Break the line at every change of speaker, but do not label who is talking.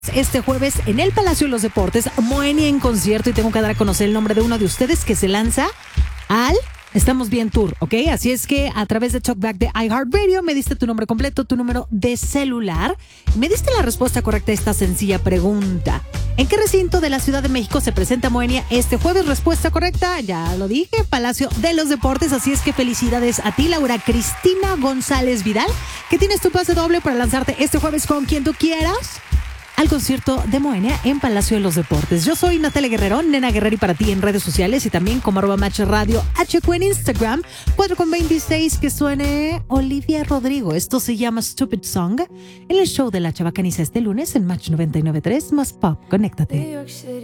Este jueves en el Palacio de los Deportes, Moenia en concierto, y tengo que dar a conocer el nombre de uno de ustedes que se lanza al Estamos Bien Tour, ¿ok? Así es que a través de Talkback de iHeartRadio me diste tu nombre completo, tu número de celular, me diste la respuesta correcta a esta sencilla pregunta. ¿En qué recinto de la Ciudad de México se presenta Moenia este jueves? Respuesta correcta, ya lo dije, Palacio de los Deportes. Así es que felicidades a ti, Laura Cristina González Vidal, que tienes tu pase doble para lanzarte este jueves con quien tú quieras al concierto de Moenia en Palacio de los Deportes. Yo soy Natalia Guerrero, Nena Guerreri para ti en redes sociales y también como @MatchRadio HQ en Instagram. 4:26, que suene Olivia Rodrigo. Esto se llama Stupid Song en el show de la Chabacaniza este lunes en Match 99.3 más Pop. Conéctate.